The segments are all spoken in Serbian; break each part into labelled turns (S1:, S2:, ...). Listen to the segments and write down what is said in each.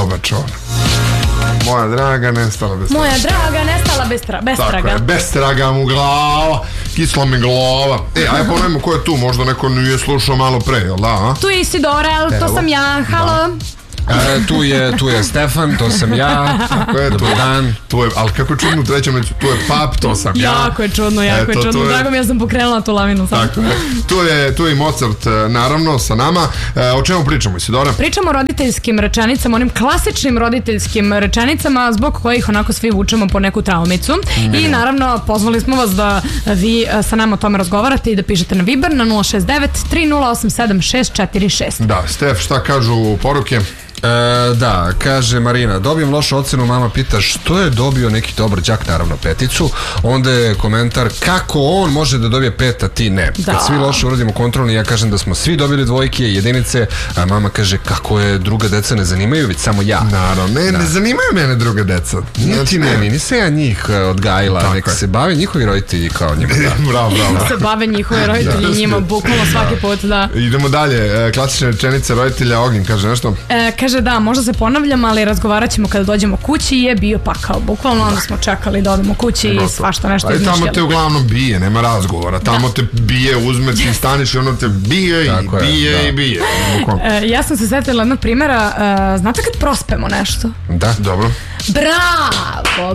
S1: dobar čovjek. Moja draga nestala bez traga.
S2: Moja draga nestala bez traga.
S1: Tako je, bez traga mu glava, kisla mi glava. Aj ponajmo ko je tu, možda neko nije slušao malo pre, jel da, a?
S2: Tu je Isidora, to sam ja, halo.
S3: Tu je Stefan, to sam ja. Dobar dan.
S1: Ali kako je čudno u trećem meću, tu je Pap, to sam ja.
S2: Jako je čudno. Drago mi, ja sam pokrenula tu lavinu sam.
S1: Tako je. Tu je i Mozart, naravno, sa nama. O čemu pričamo, Isidora?
S2: Pričamo o roditeljskim rečenicama, onim klasičnim roditeljskim rečenicama zbog kojih onako svi vučemo po neku traumicu. I naravno, pozvali smo vas da vi sa nama o tome razgovarate i da pišete na Viber na 069 3087 646.
S1: Da, Stef, šta kažu poruke?
S3: Da, kaže Marina, dobijem lošu ocenu, mama pita što je dobio neki dobar đak, naravno peticu, onda je komentar kako on može da dobije 5, a ti ne. Kad svi loše uradimo kontrolni, ja kažem da smo svi dobili dvojke, jedinice, a mama kaže kako je druga deca ne zanimaju, već samo ja.
S1: Naravno, ne zanimaju mene druga deca.
S3: Niti meni, nisam ja njih odgajila, neka se bave njihovi roditelji kao njima.
S1: Bravo.
S2: Se bave njihovi roditelji njima, bukvalno svaki put, da.
S1: Idemo dalje, klasične rečenice roditelja. Ognjen kaže nešto?
S2: Kaže da, možda se ponavljam, ali razgovarat ćemo kada dođemo kući i je bio pakao. Bukvalno onda smo čekali da odemo kući i svašta nešto izmišljali.
S1: Tamo te uglavnom bije, nema razgovora. Tamo te bije, uzme ti, staniš i ono te bije i bije.
S2: Ja sam se setila jednog primjera. Znate kad prospemo nešto?
S3: Da.
S1: Dobro.
S2: Bravo!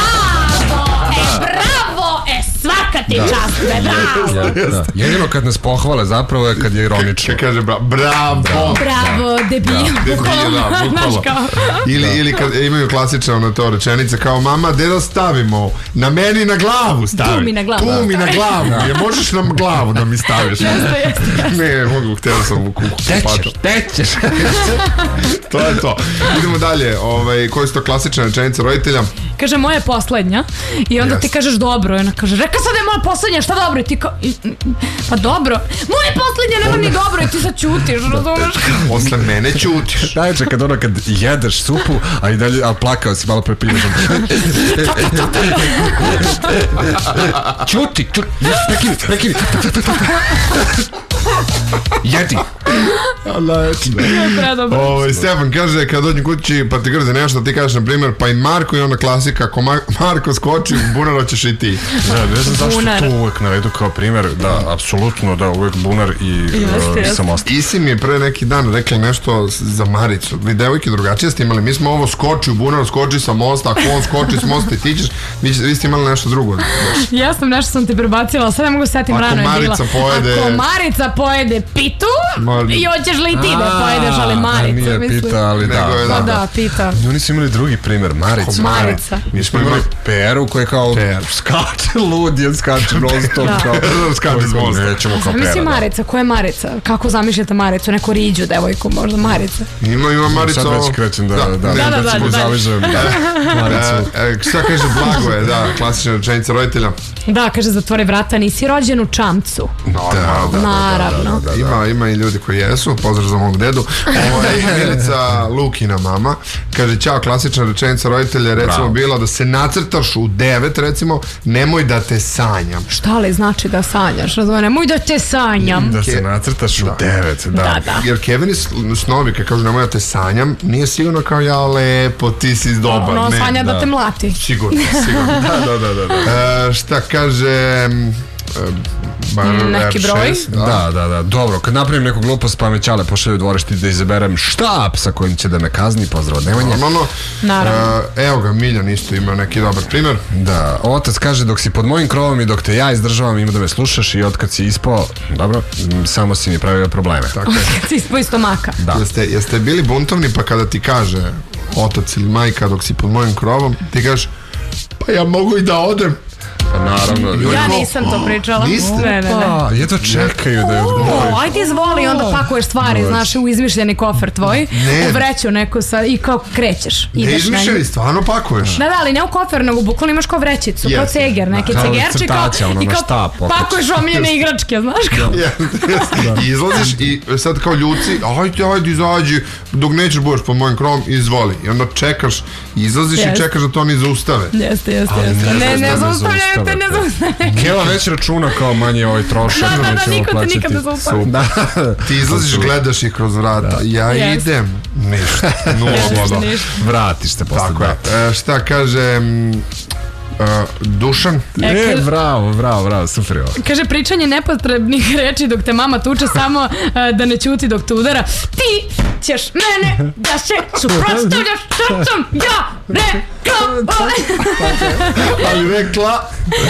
S2: Svaka ti čast, bravo!
S3: Jedino kad nas pohvale zapravo je kad je ironično.
S1: Kad kaže bravo!
S2: Bravo, debil!
S1: Bukvalno. Ili kad imaju klasične to rečenice kao mama, gde da stavimo? Na meni na glavu stavi.
S2: Tu mi na glavu.
S1: Tu mi na glavu. Je možeš na glavu da mi staviš?
S2: Jeste.
S1: Ne, mogu, htjela sam u kuku.
S3: Tećeš.
S1: To je to. Idemo dalje. Koje su to klasične rečenice roditelja?
S2: Kaže, moja je poslednja. I onda ti kažeš dobro. I ona kaže, reka sad je moja poslednja, šta dobro? I ti kao, pa dobro. Moja je poslednja, nema ni dobro. I ti sad ćutiš, razumeš?
S1: Posle mene ćutiš.
S3: Najče kad jedeš supu, a i dalje, a plakao si malo prepilješ. Ćuti, prekini. Jedi.
S1: Stefan kaže, kad dođe kući pa ti grze nešto, ti kažeš na primjer, pa i Marko, i onda klasika, ako Marko skoči, bunar hoćeš i ti.
S3: Ne znam zašto to uvek navedu kao primjer, da, apsolutno, da, uvek bunar i samostav.
S1: Isi mi je pre neki dan rekli nešto za Maricu. Vi devojke drugačije ste imali, mi smo ovo skoči u bunar, skoči sa mosta, ako on skoči s mosta i ti ćeš, vi ste imali nešto drugo.
S2: Ja sam nešto sam ti prebacila, sad ne mogu setim rano je bila. Ako Marica pojede pitu, i hoćeš li ti da pojedeš, ali Marica,
S3: nije pita, ali da.
S2: Da, pita.
S3: Oni su imali drugi primjer, Marica. Mi smo imali Peru koji je kao skače lud, skače non-stop, skače s mosta. Nećemo kao Pera.
S2: Mislim Marica, ko je Marica? Kako zamišljate Maricu? Neko riđu devojku, možda Marica?
S1: Ima Marica.
S3: Sad već krećem da zaližujem Maricu.
S1: Šta kaže Blago je, da, klasična rečenica roditelja.
S2: Da, kaže, zatvori vrata, nisi rođen u čamcu. Naravno.
S1: Ima i ljudi koji jesu, pozdrav za mog dedu. Milica Lukina mama kaže, ćao, klasična rečenica roditelja recimo bila da se nacrtaš u 9, recimo, nemoj da te sanjam.
S2: Šta li znači da sanjaš? Nemoj da te sanjam.
S3: Da se nacrtaš u 9, da.
S1: Jer Kevin Snovi kad kažu nemoj da te sanjam, nije sigurno kao ja lepo, ti si dobar.
S2: Ono sanja da te mlati.
S1: Sigurno. Da. Šta kaže...
S2: neki broj.
S3: Da. Dobro, kad napravim neku glupost pa me ćale pošalju u dvorište da izaberem štap sa kojim će da me kazni, pozdrav od Nemanje.
S2: Naravno.
S1: Evo ga, Miljan isto ima neki dobar primjer.
S3: Da, otac kaže, dok si pod mojim krovom i dok te ja izdržavam, ima da me slušaš, i otkad si ispao, dobro, samo si mi pravio probleme.
S2: Otkad si ispao iz stomaka.
S1: Jeste bili buntovni pa kada ti kaže otac ili majka dok si pod mojim krovom, ti kažeš, pa ja mogu i da odem.
S3: Naravno.
S2: Ja nisam to pričala.
S1: Niste?
S3: Pa, jedva čekaju da je odgovoriš.
S2: Ajde izvoli, onda pakuješ stvari, znaš, u izmišljeni kofer tvoj, u vreću neku i kao krećeš.
S1: Ne izmišljeni, stvarno pakuješ.
S2: Da, ali ne u kofer, nego bukvalno imaš kao vrećicu, kao ceger, neke cegerči, i kao pakuješ omiljene igračke, znaš kao.
S1: I izlaziš i sad kao ljuci, ajde izađi, dok nećeš budeš pod mojim krovom, izvoli. I onda čekaš, izlaziš i čekaš da to oni zaustave.
S2: Jeste. Ne zaustavljaju Niko te ne zaustavi.
S3: Keva već računa kao manje ovaj trošak.
S2: Da, niko te nikad ne zaustavi.
S1: Ti izlaziš, gledaš ih kroz vrata. Ja idem. Ništa.
S3: Vratiš se posle.
S1: Tako je. Šta kaže Dušan?
S3: Bravo, super je ovo.
S2: Kaže, pričanje nepotrebnih reči dok te mama tuče, samo da ne ćuti dok te udara. Ti ćeš mene da se suprotstavljaš što sam ja rekla.
S1: Ali rekla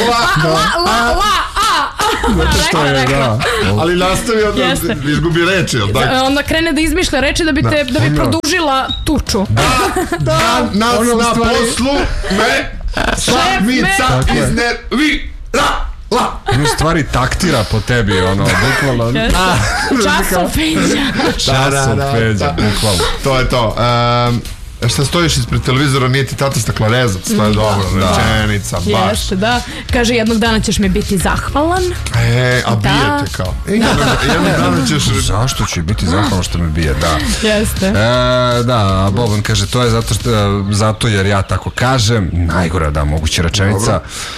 S1: ali nastavi onda izgubi reči, jel tako?
S2: Onda krene da izmišlja reči da bi produžila tuču.
S1: Da, nas na poslu me samica iznervira.
S3: U stvari taktira po tebi, ono, bukvalno.
S2: Časom
S3: Feđa, bukvalno.
S1: To je to. Šta stojiš ispred televizora, nije ti tata staklorezac, to je dobro, rečenica, baš.
S2: Jeste, da. Kaže, jednog dana ćeš mi biti zahvalan.
S1: A bijete kao. Jednog dana ćeš...
S3: Zašto će biti zahvalan što me bije, da.
S2: Jeste.
S3: Da, Boban kaže, to je zato jer ja tako kažem. Najgora, da, moguća rečenica.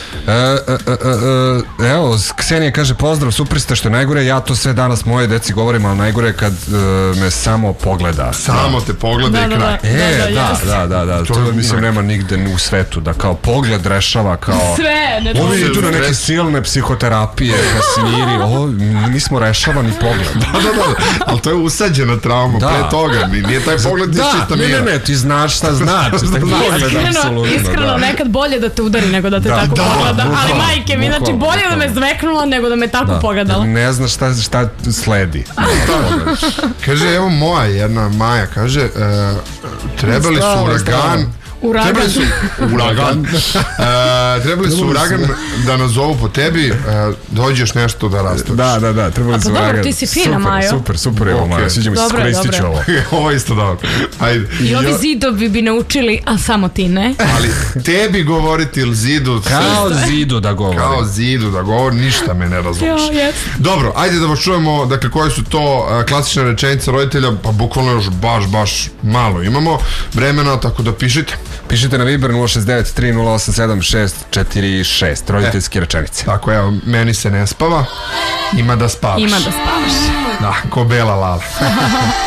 S3: Evo, Ksenija kaže, pozdrav, super ste što je najgore, ja to sve danas moje deci govorim, ali najgore kad me samo pogleda.
S1: Samo te pogleda i kraj.
S3: Da, to mislim nema nigde u svetu, da kao pogled rešava kao...
S2: Sve,
S3: ovi idu na neke silne psihoterapije, na smiri, mi smo rešavani pogled.
S1: Da, ali to je usađena trauma, pre toga, nije taj pogled ni čita mira.
S3: Ne, ti znaš šta znači, taj pogled, apsolutno.
S2: Iskreno, nekad bolje da te udari nego da te tako pogleda, ali majke mi, znači bolje da me zveknula nego da me tako pogledala.
S3: Ne znaš šta sledi.
S1: Kaže, evo moja jedna Maja, kaže, trebali su uragan da nazovu po tebi, dođeš nešto da rastaviš.
S3: Da, trebali su uragan.
S2: Dobro, ti si fina, Majo.
S3: Super je ovo, Majo, sviđa mi se, koristit ću ovo.
S1: Ovo je isto dobro.
S2: I ovi zidovi bi naučili, a samo ti ne.
S1: Ali tebi govoriti ili zidu...
S3: Kao zidu da govori.
S1: Kao zidu da govori, ništa me ne razumiješ. Dobro, ajde da vas čujemo, dakle, koje su to klasične rečenice roditelja, pa bukvalno još baš malo imamo vremena, tako da pišite.
S3: Pišite na Viber 069 3087 646, roditeljske rečenice.
S1: Tako, evo, meni se ne spava, ima da spavaš.
S2: Ima da spavaš.
S1: Da, ko bela lala.